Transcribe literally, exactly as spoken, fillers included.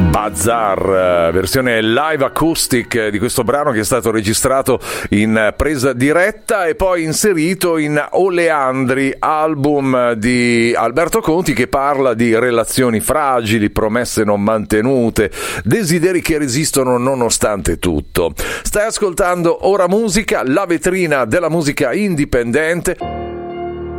Bazar, versione live acoustic di questo brano che è stato registrato in presa diretta e poi inserito in Oleandri, album di Alberto Conti, che parla di relazioni fragili, promesse non mantenute, desideri che resistono nonostante tutto. Stai ascoltando Ora Musica, la vetrina della musica indipendente.